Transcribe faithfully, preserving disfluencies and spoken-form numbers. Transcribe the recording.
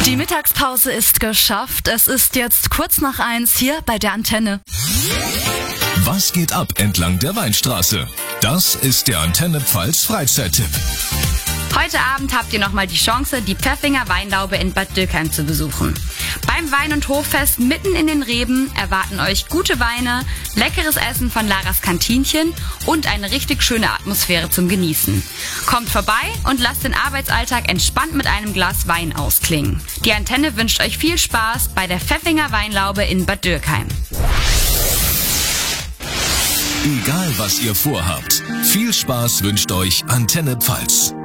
Die Mittagspause ist geschafft. Es ist jetzt kurz nach eins hier bei der Antenne. Was geht ab entlang der Weinstraße? Das ist der Antenne Pfalz Freizeittipp. Heute Abend habt ihr nochmal die Chance, die Pfäffinger Weinlaube in Bad Dürkheim zu besuchen. Beim Wein- und Hoffest mitten in den Reben erwarten euch gute Weine, leckeres Essen von Laras Kantinchen und eine richtig schöne Atmosphäre zum Genießen. Kommt vorbei und lasst den Arbeitsalltag entspannt mit einem Glas Wein ausklingen. Die Antenne wünscht euch viel Spaß bei der Pfäffinger Weinlaube in Bad Dürkheim. Egal was ihr vorhabt, viel Spaß wünscht euch Antenne Pfalz.